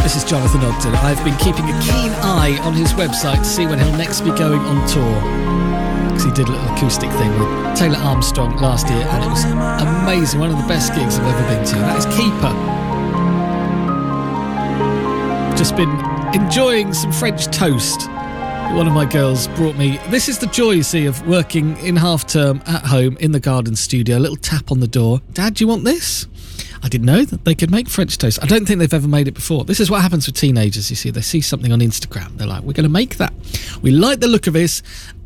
This is Jonathan Ogden. I've been keeping a keen eye on his website to see when he'll next be going on tour. Because he did a little acoustic thing with Taylor Armstrong last year, and it was amazing. One of the best gigs I've ever been to. That is Keeper. Just been enjoying some French toast. One of my girls brought me. This is the joy, you see, of working in half term at home in the garden studio. A little tap on the door. Dad, do you want this? I didn't know that they could make French toast. I don't think they've ever made it before. This is what happens with teenagers, you see. They see something on Instagram. They're like, we're going to make that. We like the look of this.